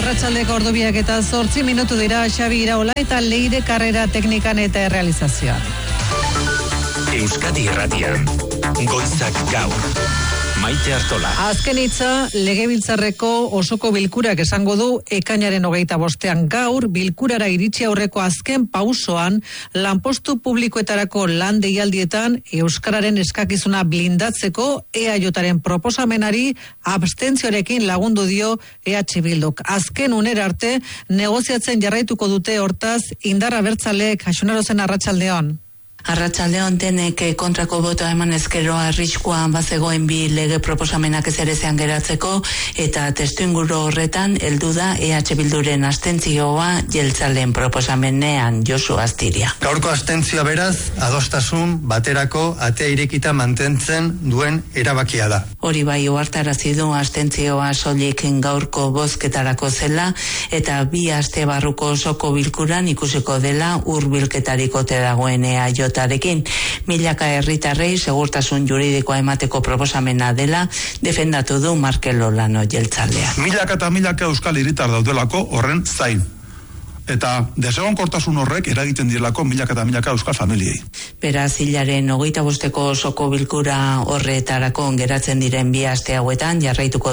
Arratsaldeko ordubiak eta 8 minutu dira. Xabi Iraola eta Leire Karrera teknikan eta errealizazioan. Euskadi Irratian, Goizak Gaur. Maite Artola. Azken hitza Legebiltzarreko osoko bilkurak esango du ekainaren 25 gaur bilkurara iritsi aurreko azken pausoan lanpostu publikoetarako lan deialdietan euskararen eskakizuna blindatzeko EAJaren proposamenari abstentzioarekin lagundu dio EH Bilduk. Azken unera arte negoziatzen jarraituko dute, hortaz indar abertzaleek. Xaxunarozen arratsaldeon. Arratsaldeon denek kontrako botoa eman ezkero arriskuan bazegoen bi lege proposamenak ezerezean geratzeko, eta testuinguru horretan heldu da EH Bilduren abstentzioa jeltzaleen proposamenean. Josu Astiria. Gaurko abstentzioa beraz, adostasun baterako atea irekita mantentzen duen erabakia da. Hori bai ohartarazi du abstentzioa soilik gaurko bozketarako zela, eta 2 aste barruko osoko bilkuran ikusiko dela hurbilketariko ote dagoen EAJarekin. Milaka herritarrei segurtasun juridikoa emateko proposamena dela defendatu du Markel Olano jeltzalea. Milaka eta milaka euskal hiritar daudelako horren zain. Eta desegonkortasun horrek eragiten direlako milaka eta milaka euskal familiei. Beraz, hilaren 25 osoko bilkura horretarako geratzen diren 2 aste hauetan jarraituko